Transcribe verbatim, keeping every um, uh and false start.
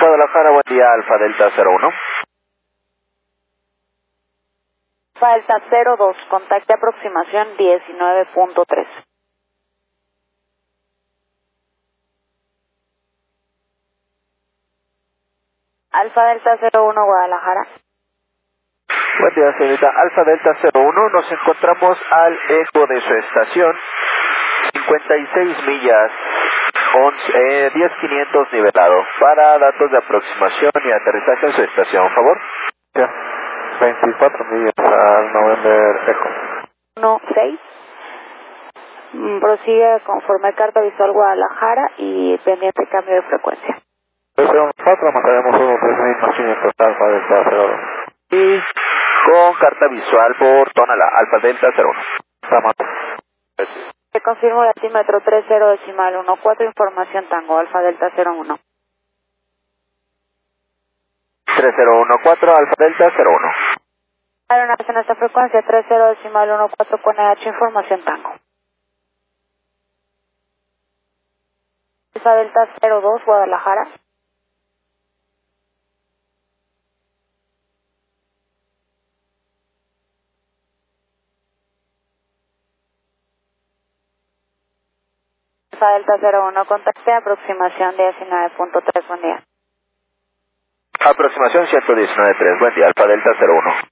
Guadalajara, buen día, Alfa Delta cero uno. Alfa Delta cero dos, contacte aproximación diecinueve punto tres. Alfa Delta cero uno, Guadalajara. Buen día, señorita. Alfa Delta cero uno, nos encontramos al eco de su estación, cincuenta y seis millas, once, eh, diez mil quinientos nivelado. Para datos de aproximación y aterrizaje en su estación, por favor. Ya, veinticuatro millas al November Echo. uno seis. Prosigue conforme carta visual Guadalajara y pendiente cambio de frecuencia. tres cero uno cuatro, mandaremos uno tres mil más quinientos Alfa Delta cero dos. Y con carta visual por Tonalá, Alfa Delta cero uno. Tamato. Te confirmo el altímetro tres cero decimal uno cuatro, información Tango, Alfa Delta cero uno. tres cero uno cuatro, Alfa Delta cero uno. Aeronaves en esta frecuencia tres cero decimal uno cuatro con E H, información Tango. Alfa Delta cero dos, Guadalajara. Alfa Delta cero uno, contacte aproximación diecinueve punto tres, buen día. Aproximación ciento diecinueve punto tres, buen día, Alfa Delta cero uno.